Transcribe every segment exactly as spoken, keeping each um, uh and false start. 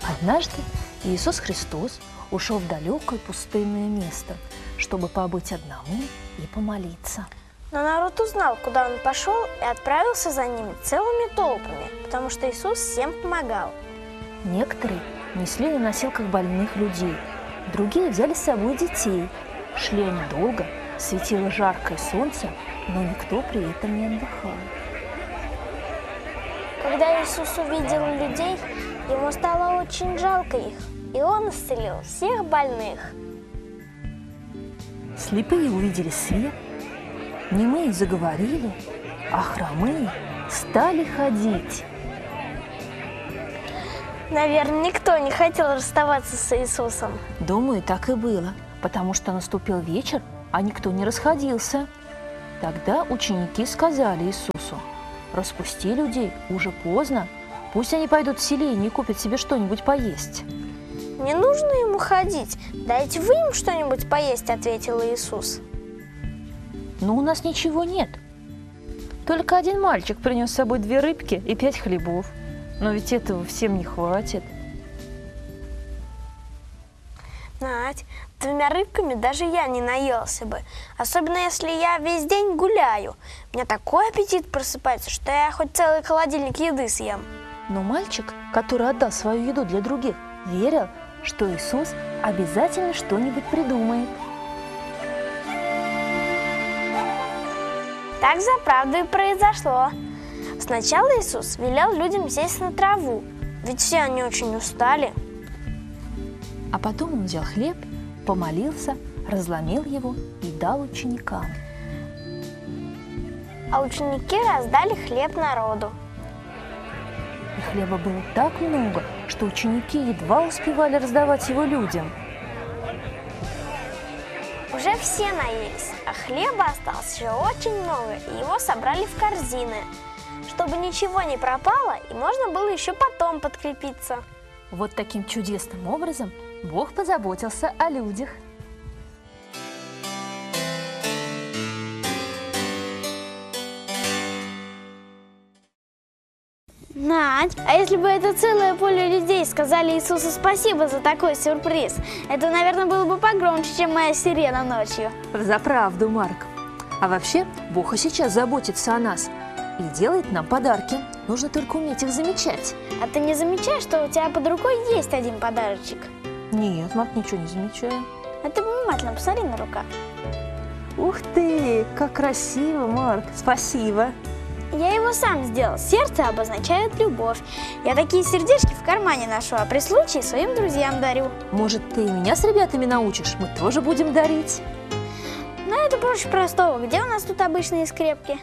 Однажды Иисус Христос ушел в далекое пустынное место, чтобы побыть одному и помолиться. Но народ узнал, куда он пошел, и отправился за ними целыми толпами, потому что Иисус всем помогал. Некоторые несли на носилках больных людей, другие взяли с собой детей. Шли они долго, светило жаркое солнце, но никто при этом не отдыхал. Когда Иисус увидел людей, ему стало очень жалко их, и он исцелил всех больных. Слепые увидели свет, немые заговорили, а хромые стали ходить. Наверное, никто не хотел расставаться с Иисусом. Думаю, так и было, потому что наступил вечер, а никто не расходился. Тогда ученики сказали Иисусу: «Распусти людей, уже поздно, пусть они пойдут в селение и купят себе что-нибудь поесть». «Не нужно ему ходить, дайте вы им что-нибудь поесть», — ответил Иисус. «Но у нас ничего нет. Только один мальчик принес с собой две рыбки и пять хлебов. Но ведь этого всем не хватит». Надь, двумя рыбками даже я не наелся бы. Особенно, если я весь день гуляю. У меня такой аппетит просыпается, что я хоть целый холодильник еды съем. Но мальчик, который отдал свою еду для других, верил, что Иисус обязательно что-нибудь придумает. Так за правду и произошло. Сначала Иисус велел людям сесть на траву, ведь все они очень устали. А потом он взял хлеб, помолился, разломил его и дал ученикам. А ученики раздали хлеб народу. И хлеба было так много, что ученики едва успевали раздавать его людям. Уже все наелись, а хлеба осталось еще очень много, и его собрали в корзины, чтобы ничего не пропало, и можно было еще потом подкрепиться. Вот таким чудесным образом Бог позаботился о людях. Надь, а если бы это целое поле людей сказали Иисусу спасибо за такой сюрприз, это, наверное, было бы погромче, чем моя сирена ночью. Взаправду, Марк. А вообще, Бог и сейчас заботится о нас и делает нам подарки. Нужно только уметь их замечать. А ты не замечаешь, что у тебя под рукой есть один подарочек? Нет, Марк, ничего не замечаю. А ты внимательно посмотри на рукав. Ух ты, как красиво, Марк. Спасибо. Я его сам сделал. Сердце обозначает любовь. Я такие сердечки в кармане ношу, а при случае своим друзьям дарю. Может, ты и меня с ребятами научишь? Мы тоже будем дарить. Но это проще простого. Где у нас тут обычные скрепки?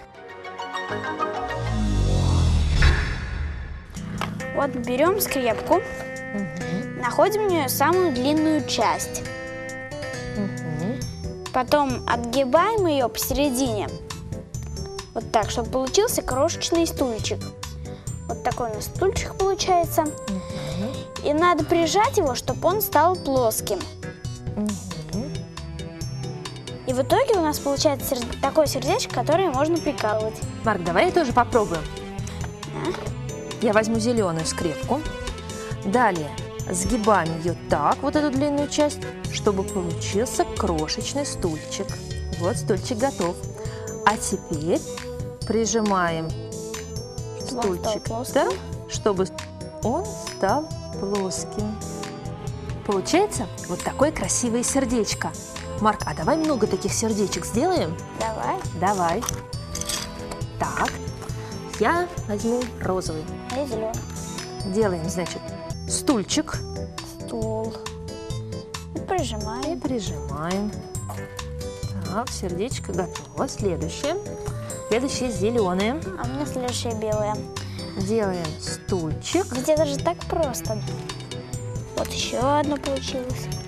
Вот берем скрепку, Угу. находим в нее самую длинную часть. Угу. Потом отгибаем ее посередине. Вот так, чтобы получился крошечный стульчик. Вот такой у нас стульчик получается. Угу. И надо прижать его, чтобы он стал плоским. Угу. И в итоге у нас получается серд- такое сердечко, которое можно прикалывать. Марк, давай я тоже попробую. Да? Я возьму зеленую скрепку. Далее сгибаем ее так, вот эту длинную часть, чтобы получился крошечный стульчик. Вот стульчик готов. А теперь прижимаем стульчик так, чтобы он стал плоским. Получается вот такое красивое сердечко. Марк, а давай много таких сердечек сделаем? Давай. Давай. Так, я возьму розовый. А я зеленый. Делаем, значит, стульчик Стул. И и прижимаем. прижимаем. Так, сердечко готово. Следующее. Следующее зеленое. А у меня следующее белое. Делаем стульчик. Ведь это же так просто. Вот еще одно получилось.